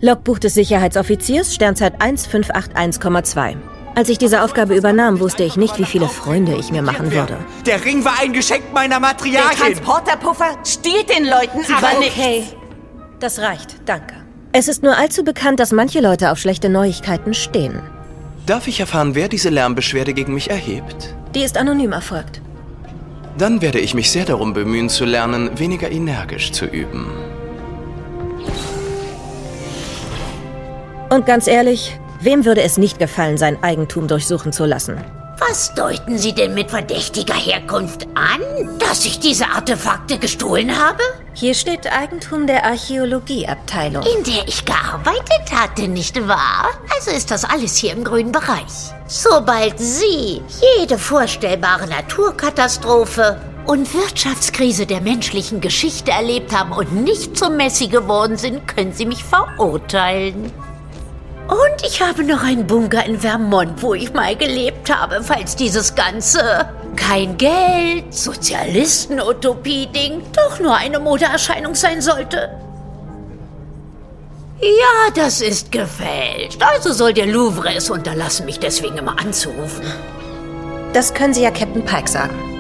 Logbuch des Sicherheitsoffiziers, Sternzeit 1581,2. Als ich diese Aufgabe übernahm, wusste ich nicht, wie viele Freunde ich mir machen würde. Der Ring war ein Geschenk meiner Materialien. Der Transporterpuffer stiehlt den Leuten aber nicht. Okay, das reicht, danke. Es ist nur allzu bekannt, dass manche Leute auf schlechte Neuigkeiten stehen. Darf ich erfahren, wer diese Lärmbeschwerde gegen mich erhebt? Die ist anonym erfolgt. Dann werde ich mich sehr darum bemühen, zu lernen, weniger energisch zu üben. Und ganz ehrlich, wem würde es nicht gefallen, sein Eigentum durchsuchen zu lassen? Was deuten Sie denn mit verdächtiger Herkunft an? Dass ich diese Artefakte gestohlen habe? Hier steht Eigentum der Archäologieabteilung. In der ich gearbeitet hatte, nicht wahr? Also ist das alles hier im grünen Bereich. Sobald Sie jede vorstellbare Naturkatastrophe und Wirtschaftskrise der menschlichen Geschichte erlebt haben und nicht zum Messi geworden sind, können Sie mich verurteilen. Und ich habe noch einen Bunker in Vermont, wo ich mal gelebt habe, falls dieses ganze kein Geld, Sozialisten-Utopie-Ding doch nur eine Modeerscheinung sein sollte. Ja, das ist gefälscht. Also soll der Louvre es unterlassen, mich deswegen immer anzurufen. Das können Sie ja Captain Pike sagen.